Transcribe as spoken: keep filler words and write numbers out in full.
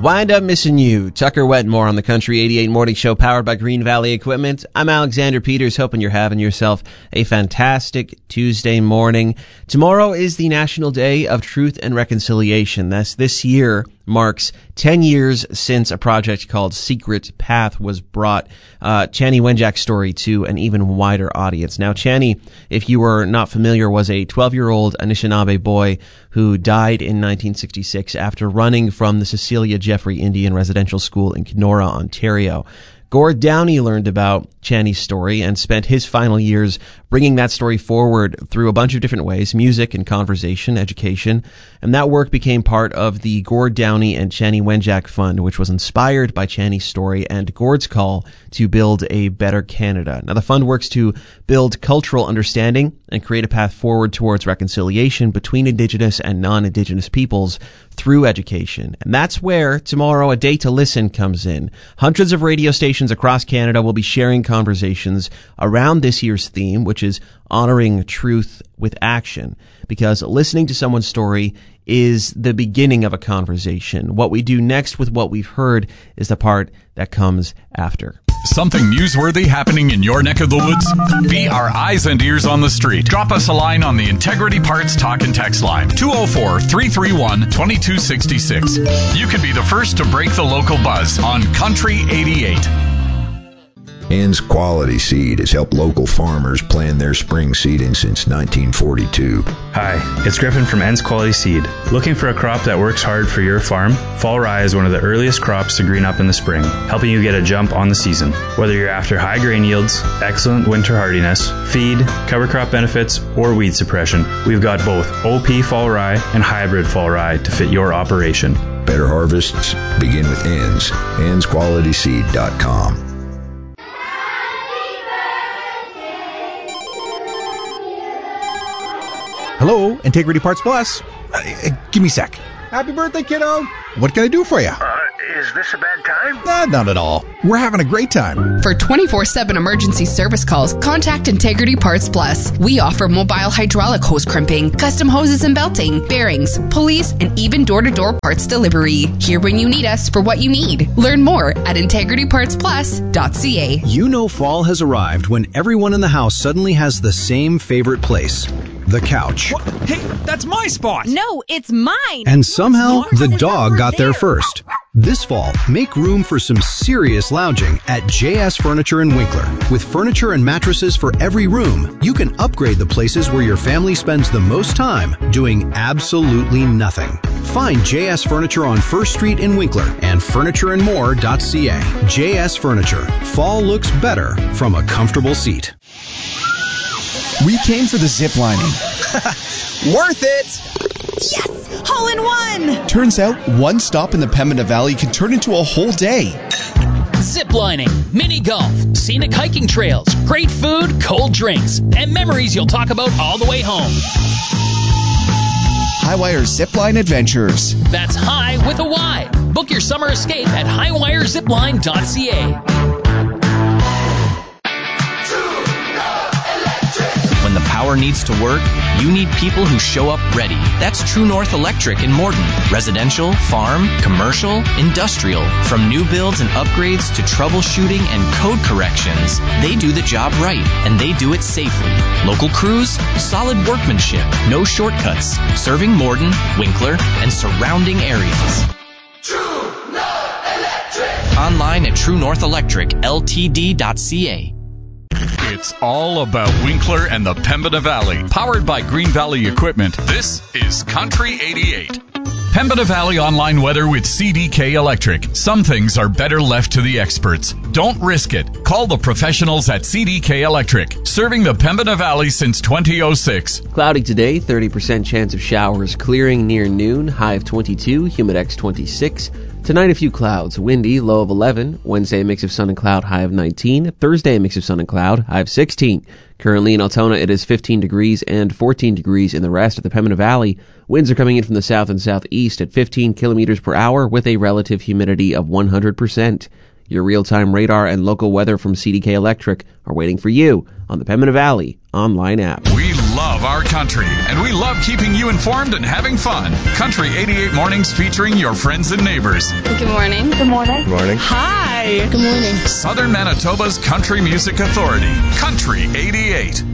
Wind Up Missing You, Tucker Wetmore on the Country eighty-eight Morning Show, powered by Green Valley Equipment. I'm Alexander Peters, hoping you're having yourself a fantastic Tuesday morning. Tomorrow is the National Day of Truth and Reconciliation. That's this year marks ten years since a project called Secret Path was brought uh, Chanie Wenjack's story to an even wider audience. Now, Chanie, if you were not familiar, was a twelve-year-old Anishinaabe boy who died in nineteen sixty-six after running from the Cecilia Jeffrey Indian Residential School in Kenora, Ontario. Gord Downie learned about Chanie's story and spent his final years bringing that story forward through a bunch of different ways: music and conversation, education, and that work became part of the Gord Downie and Chanie Wenjack Fund, which was inspired by Chanie's story and Gord's call to build a better Canada. Now, the fund works to build cultural understanding and create a path forward towards reconciliation between Indigenous and non-Indigenous peoples through education. And that's where tomorrow A Day to Listen comes in. Hundreds of radio stations across Canada will be sharing conversations around this year's theme, which is honoring truth with action, because listening to someone's story is the beginning of a conversation. What we do next with what we've heard is the part that comes after. Something newsworthy happening in your neck of the woods? Be our eyes and ears on the street. Drop us a line on the Integrity Parts Talk and Text line, two oh four, three three one, two two six six. You can be the first to break the local buzz on Country eighty-eight. Ann's Quality Seed has helped local farmers plan their spring seeding since nineteen forty-two. Hi, it's Griffin from Ann's Quality Seed. Looking for a crop that works hard for your farm? Fall rye is one of the earliest crops to green up in the spring, helping you get a jump on the season. Whether you're after high grain yields, excellent winter hardiness, feed, cover crop benefits, or weed suppression, we've got both O P fall rye and hybrid fall rye to fit your operation. Better harvests begin with Ann's. anns quality seed dot com. Hello, Integrity Parts Plus. Uh, give me a sec. Happy birthday, kiddo. What can I do for you? Uh, is this a bad time? Uh, not at all. We're having a great time. For twenty-four seven emergency service calls, contact Integrity Parts Plus. We offer mobile hydraulic hose crimping, custom hoses and belting, bearings, pulleys, and even door-to-door parts delivery. Here when you need us for what you need. Learn more at integrity parts plus dot c a. You know fall has arrived when everyone in the house suddenly has the same favorite place. The couch. What? Hey, that's my spot! No, it's mine! And somehow, the dog got there first. This fall, make room for some serious lounging at J S Furniture in Winkler. With furniture and mattresses for every room, you can upgrade the places where your family spends the most time doing absolutely nothing. Find J S Furniture on First Street in Winkler and furniture and more dot c a. J S Furniture. Fall looks better from a comfortable seat. We came for the zip lining. Worth it! Yes! Hole in one! Turns out one stop in the Pembina Valley can turn into a whole day. Zip lining, mini golf, scenic hiking trails, great food, cold drinks, and memories you'll talk about all the way home. Highwire Zipline Adventures. That's high with a Y. Book your summer escape at highwire zipline dot c a. When the power needs to work, you need people who show up ready. That's True North Electric in Morden. Residential, farm, commercial, industrial. From new builds and upgrades to troubleshooting and code corrections, they do the job right, and they do it safely. Local crews, solid workmanship, no shortcuts. Serving Morden, Winkler, and surrounding areas. True North Electric. Online at true north electric l t d dot c a. It's all about Winkler and the Pembina Valley. Powered by Green Valley Equipment, this is Country eighty-eight. Pembina Valley online weather with C D K Electric. Some things are better left to the experts. Don't risk it. Call the professionals at C D K Electric, serving the Pembina Valley since two thousand six. Cloudy today, thirty percent chance of showers, clearing near noon, high of twenty-two, humidex twenty-six. Tonight, a few clouds, windy, low of eleven. Wednesday, a mix of sun and cloud, high of nineteen. Thursday, a mix of sun and cloud, high of sixteen. Currently in Altona, it is fifteen degrees and fourteen degrees in the rest of the Pembina Valley. Winds are coming in from the south and southeast at fifteen kilometers per hour with a relative humidity of one hundred percent. Your real-time radar and local weather from C D K Electric are waiting for you on the Pembina Valley online app. We love love our country, and we love keeping you informed and having fun. Country eighty-eight Mornings featuring your friends and neighbors. Good morning. Good morning. Good morning. Hi. Good morning. Southern Manitoba's Country Music Authority. Country eighty-eight.